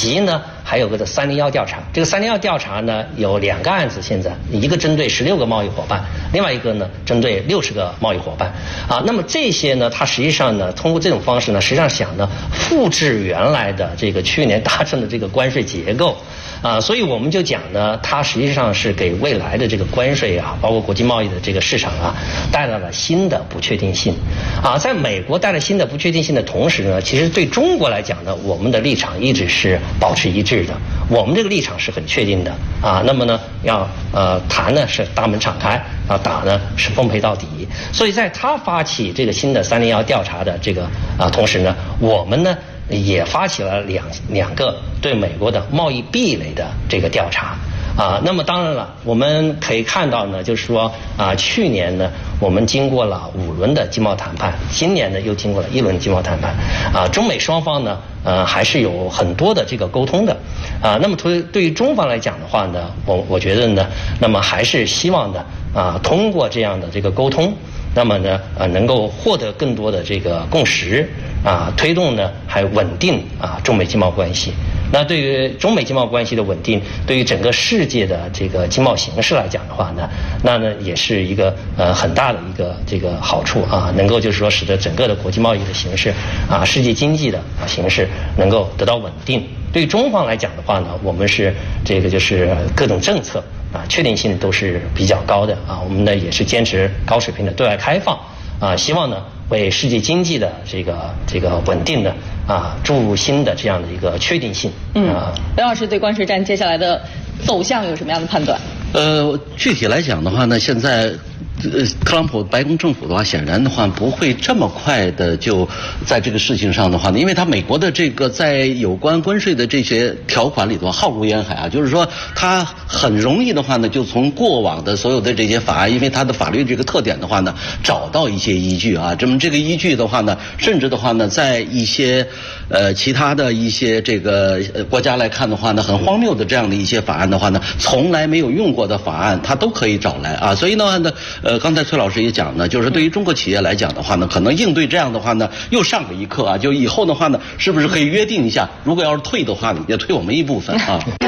及呢还有个301调查。这个301调查呢有2个案子，现在一个针对16个贸易伙伴，另外一个呢针对60个贸易伙伴啊。那么这些呢，它实际上呢通过这种方式呢，实际上想呢复制原来的这个去年达成的这个关税结构。所以我们就讲呢，它实际上是给未来的这个关税啊，包括国际贸易的这个市场啊，带来了新的不确定性。在美国带来新的不确定性的同时呢，其实对中国来讲呢，我们的立场一直是保持一致的。我们这个立场是很确定的那么呢，要谈呢是大门敞开，要打呢是奉陪到底。所以在他发起这个新的301调查的这个同时呢，我们呢也发起了两个对美国的贸易壁垒的这个调查那么当然了，我们可以看到呢，就是说去年呢我们经过了5轮的经贸谈判，今年呢又经过了1轮经贸谈判中美双方呢还是有很多的这个沟通的那么对于中方来讲的话呢，我觉得呢，那么还是希望呢通过这样的这个沟通，那么呢能够获得更多的这个共识推动呢还稳定中美经贸关系。那对于中美经贸关系的稳定，对于整个世界的这个经贸形势来讲的话呢，那呢也是一个很大的一个这个好处能够就是说使得整个的国际贸易的形势世界经济的形势能够得到稳定。对于中方来讲的话呢，我们是这个就是各种政策确定性都是比较高的我们呢也是坚持高水平的对外开放希望呢为世界经济的这个稳定的注入新的这样的一个确定性。 刘老师对关税战接下来的走向有什么样的判断？ 具体来讲的话呢，现在特朗普白宫政府的话，显然的话不会这么快的就在这个事情上的话呢，因为他美国的这个在有关关税的这些条款里头浩如烟海就是说他很容易的话呢，就从过往的所有的这些法案，因为它的法律这个特点的话呢，找到一些依据这个依据的话呢，甚至的话呢，在一些其他的一些这个国家来看的话呢，很荒谬的这样的一些法案的话呢，从来没有用过的法案，它都可以找来所以的话呢，刚才崔老师也讲呢，就是对于中国企业来讲的话呢，可能应对这样的话呢，又上了一课就以后的话呢，是不是可以约定一下，如果要是退的话呢，也退我们一部分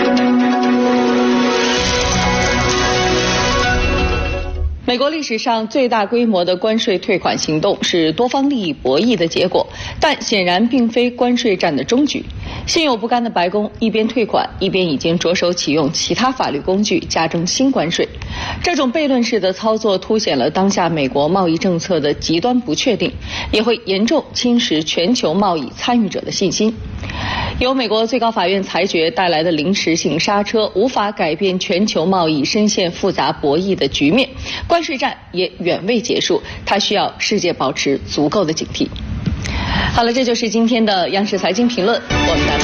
美国历史上最大规模的关税退款行动是多方利益博弈的结果，但显然并非关税战的终局。心有不甘的白宫一边退款，一边已经着手启用其他法律工具加征新关税。这种悖论式的操作凸显了当下美国贸易政策的极端不确定，也会严重侵蚀全球贸易参与者的信心。由美国最高法院裁决带来的临时性刹车无法改变全球贸易深陷复杂博弈的局面，关税战也远未结束，它需要世界保持足够的警惕。好了，这就是今天的央视财经评论，我们再会。